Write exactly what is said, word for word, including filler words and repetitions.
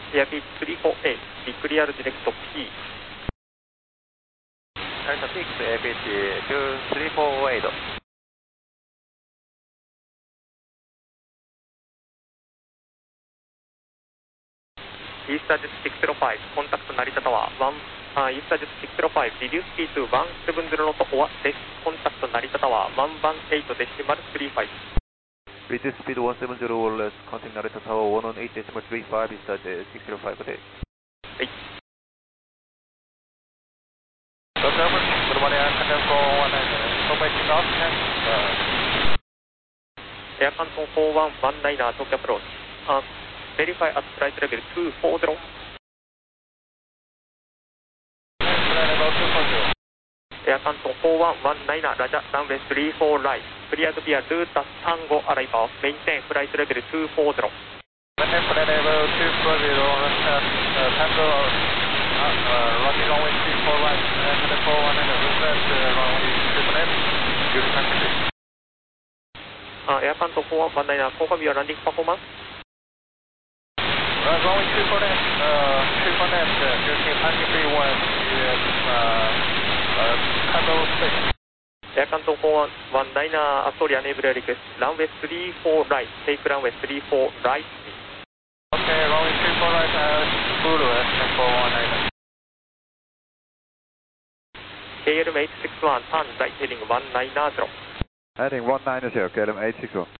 エアピーチスリーフォーエイト、ビクリアルディレクト P。 成田シックス、エアピーチスリーフォーエイト。 イースタージェットシックスゼロファイブ、コンタクト成田タワー、1、イースタージェットシックスゼロファイブ、リデューススピードワンセブンゼロノット、オアデス、コンタクト成田タワー、ワンワンエイトデシマルスリーファイブ。 Reduce speed one seven zero or less, counting Narita Tower one one eight decimal three five, is that six zero five で。 はい。エアカントンフォーワンワンナイナー、東京アプローチ。あ、Verify at flight level ツーフォーゼロ。エアカントンフォーワンワンナイナー、ラジャ、ランウェイスリーフォーライト。クリアトビア、ルータス、タンゴ、アライバー、メインテン、フライトレベルツーフォーゼロ。 Maintain flight level two four zero, uh, Tango, uh, running runway three four right, and four one nine, request runway triple F, using taxi. あ、エアカントンフォーワンワンナイナー、コンファビュアランディングパフォーマンス。 Uh, runway three four left, uh, three four left, uh, using taxi three one, uh, uh, Tango space. エアカントンフォーワンワンナイナー、アストリアネーブルリクエスト、ランウェイスリーフォーライト、テイクランウェイスリーフォーライト。 Okay, runway three four right, uh, Zulu, and four one nine. ケーエルエムエイトシックスワン、ターン、ライトヘディングワンナイナーゼロ。 Heading one nine zero, K L M eight six one.